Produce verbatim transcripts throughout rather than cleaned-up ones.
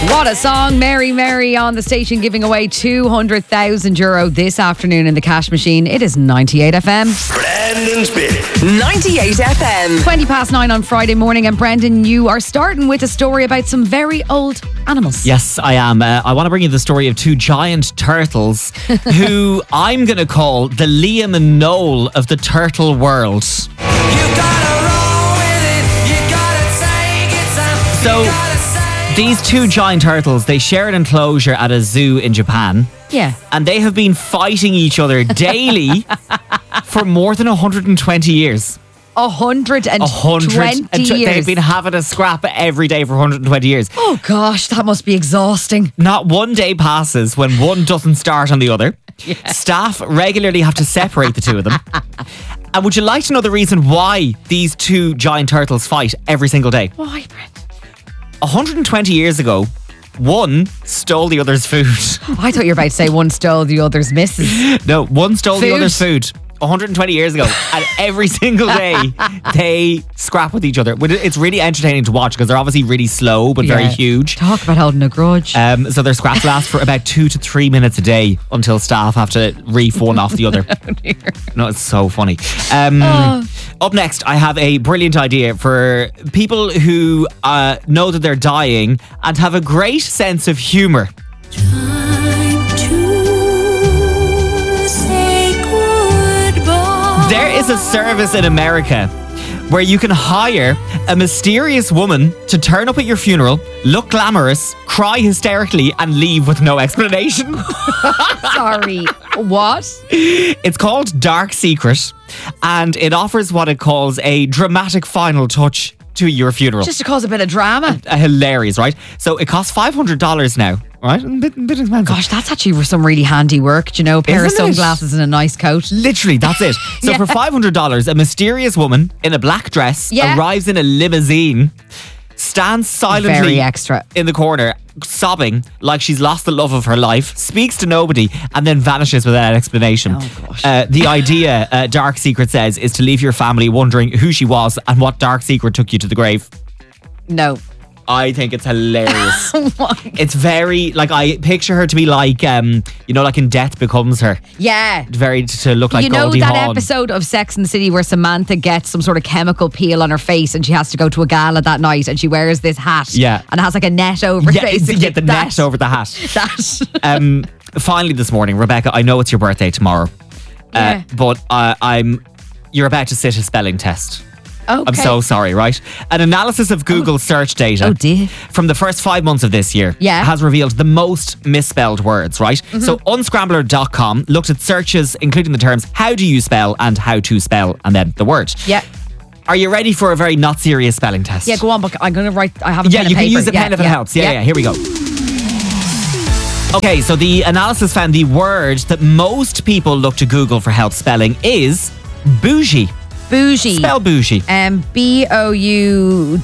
What a song. Mary Mary on the station giving away two hundred thousand euro this afternoon in the cash machine. It is ninety-eight F M. Brendan's Bit. ninety-eight F M. twenty past nine on Friday morning. And Brendan, you are starting with a story about some very old animals. Yes, I am. Uh, I want to bring you the story of two giant turtles who I'm going to call the Liam and Noel of the turtle world. So, these two giant turtles, they share an enclosure at a zoo in Japan. Yeah. And they have been fighting each other daily for more than one hundred twenty years. one hundred twenty one hundred years. They've been having a scrap every day for one hundred twenty years. Oh gosh, that must be exhausting. Not one day passes when one doesn't start on the other. Yeah. Staff regularly have to separate the two of them. And would you like to know the reason why these two giant turtles fight every single day? Why, Brent? one hundred twenty years ago, one stole the other's food. I thought you were about to say one stole the other's missus. No, one stole Food. the other's food. one hundred twenty years ago, and every single day they scrap with each other. It's really entertaining to watch because they're obviously really slow but very Yeah. huge. Talk about holding a grudge. Um, so their scraps last for about two to three minutes a day until staff have to reef one off the other. Oh, dear. No, it's so funny. Um, Oh. Up next, I have a brilliant idea for people who uh, know that they're dying and have a great sense of humour. There is a service in America where you can hire a mysterious woman to turn up at your funeral, look glamorous, cry hysterically, and leave with no explanation. Sorry. What? It's called Dark Secret, and it offers what it calls a dramatic final touch to your funeral. Just to cause a bit of drama. Uh, hilarious, right? So it costs five hundred dollars now, right? A bit, a bit expensive. Gosh, that's actually some really handy work. Do you know, a pair Isn't of it? sunglasses and a nice coat. Literally, that's it. So Yeah. for five hundred dollars, a mysterious woman in a black dress Yeah. arrives in a limousine, stands silently Very extra. in the corner, sobbing like she's lost the love of her life, speaks to nobody, and then vanishes without explanation. Oh, gosh. Uh, the idea, uh, Dark Secret says, is to leave your family wondering who she was and what dark secret took you to the grave. No. I think it's hilarious. Why? It's very, like, I picture her to be like, um, you know, like in Death Becomes Her. Yeah. Very, to look like You know Goldie that Hawn. episode of Sex and the City where Samantha gets some sort of chemical peel on her face and she has to go to a gala that night and she wears this hat. Yeah. And it has like a net over it, Yeah, it's- basically. yeah, the That- net over the hat. That. Um, finally this morning, Rebecca, I know it's your birthday tomorrow, Yeah. uh, but uh, I'm you're about to sit a spelling test. Okay. I'm so sorry, right? An analysis of Google search data Oh, dear. from the first five months of this year Yeah. has revealed the most misspelled words, right? So unscrambler dot com looked at searches including the terms how do you spell and how to spell and then the word. Yeah. Are you ready for a very not serious spelling test? Yeah, go on, but I'm going to write. I have a Yeah, pen you and can paper. use the pen Yeah, if it yeah, helps. Yeah, yeah, here we go. Okay, so the analysis found the word that most people look to Google for help spelling is bougie. Bougie. Spell bougie. Um, B O U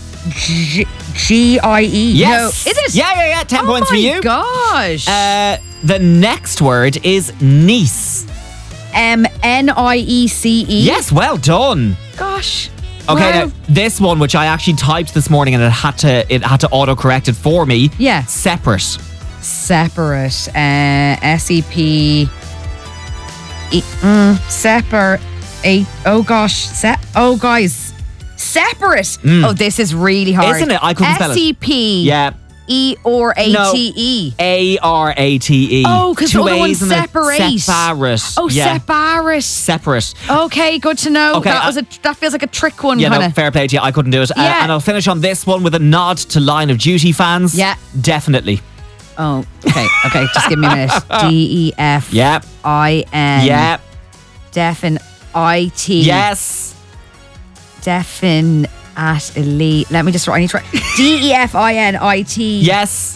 G I E. Yes. No, is it? Yeah, yeah, yeah. Ten Oh points for my you. gosh. Uh, the next word is niece. M N I E C E. Yes, well done. Gosh. Okay, Wow. now this one, which I actually typed this morning, and it had to it had to autocorrect it for me. Yeah. Separate. Separate. Uh, S E P. E, mm, separate. A, oh gosh. Se- oh guys. Separate. Oh, this is really hard. Isn't it? I couldn't spell it. S E P. Yeah. E or A T E. A R A T E. Oh, 'cause the Two other one's A's and a separate. Separate. Oh, yeah. separate. Separate. Okay, good to know. Okay, that uh, was a that feels like a trick one, Yeah, kind no, of. fair play to you. I couldn't do it. Uh, Yeah. and I'll finish on this one with a nod to Line of Duty fans. Yeah. Definitely. Oh, okay, okay. Just give me a minute. D E F Yeah. I N. Yeah. Defin I T. Yes. Defin at elite. Let me just write. I need to write. D E F I N I T. Yes.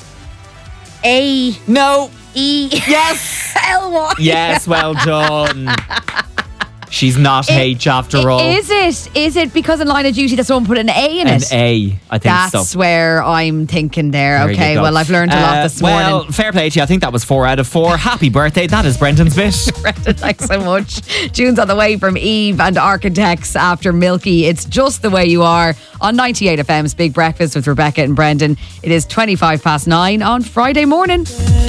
A No. E. Yes. L Y. Yes, well done. She's not It- H after it- all. Is it? Is it because in Line of Duty that someone put an A in An it? A, I think That's so. where I'm thinking there. There you okay, go. well, I've learned a lot Uh, this well, morning. fair play to you. I think that was four out of four. Happy birthday. That is Brendan's bit. Thanks so much. Tunes on the way from Eve and Architects after Milky. It's Just the Way You Are on ninety-eight F M's Big Breakfast with Rebecca and Brendan. It is twenty-five past nine on Friday morning.